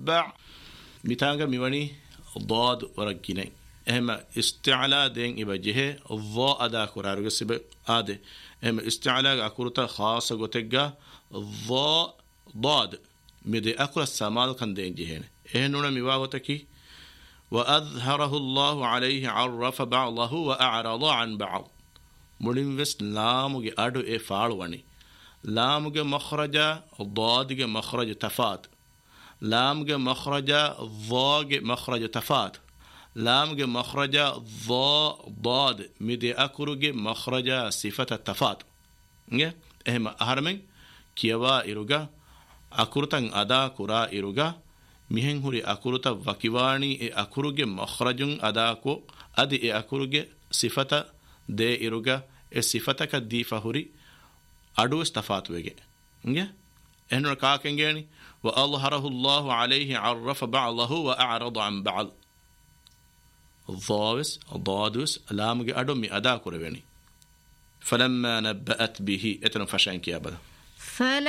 نبع متانغا ميواني ضاد ورقينين اهما استعلاء دين إبجه الضاء أدا كرارو سب آده اهما استعلاء أكورتا خاصة قتقا الضاء ضاد مدي أكل السمال كان دين جهين اهنونا ميواغتكي وأظهره الله عليه عرف بعضه وأعرض عن بعض مولين وس لامغي أدو فالواني لامغي مخرج ضاد مخرج تفات لامغي مخرج ضاء مخرج تفات لامغي مخرج ضاء ضاد مدي أكرج مخرج صفة التفات اهما أهرمين كيوا إروغا أكورتان أدا كورا إروغا ميهن هوري أكورتا وكيواني أكورج مخرج أدا كو أدي أكورج صفة دي إروغا صفتك دي فهوري أدو استفات ويجي إنه كاكنجاني وأظهره الله عليه عرف بعضه وأعرض عن بعض الضاوس الضادوس لامج أدو مي أدا كوربيني فلما نبأت به اتنو فشان كيابدا